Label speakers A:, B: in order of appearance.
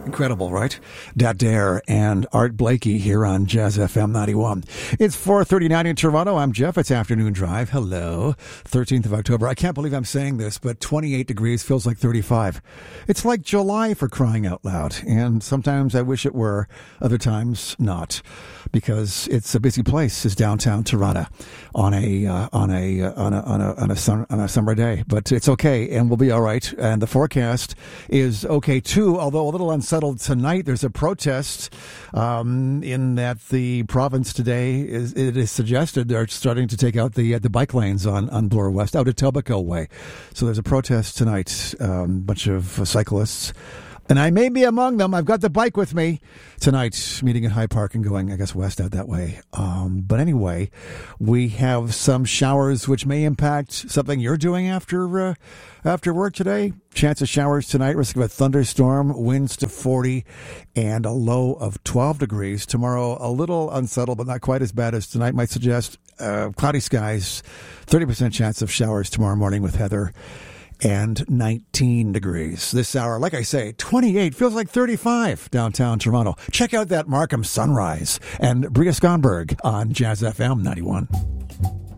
A: Incredible, right? Dadair and Art Blakey here on Jazz FM 91. It's 4:39 in Toronto. I'm Jeff. It's Afternoon Drive. Hello. 13th of October. I can't believe I'm saying this, but 28 degrees feels like 35. It's like July, for crying out loud. And sometimes I wish it were, other times not, because it's a busy place. It's downtown Toronto on a summer day. But it's okay, and we'll be all right. And the forecast is okay too, although a little unsettled tonight. There's a protest in that the province today it is suggested they're starting to take out the bike lanes on Bloor West out at Etobicoke Way. So there's a protest tonight. A bunch of cyclists, and I may be among them. I've got the bike with me tonight, meeting at High Park and going, I guess, west out that way. But anyway, we have some showers which may impact something you're doing after work today. Chance of showers tonight, risk of a thunderstorm, winds to 40, and a low of 12 degrees. Tomorrow, a little unsettled, but not quite as bad as tonight. Might suggest cloudy skies, 30% chance of showers tomorrow morning with heather, and 19 degrees. This hour, like I say, 28, feels like 35 downtown Toronto. Check out that Markham sunrise and Bria Skonberg on Jazz FM 91.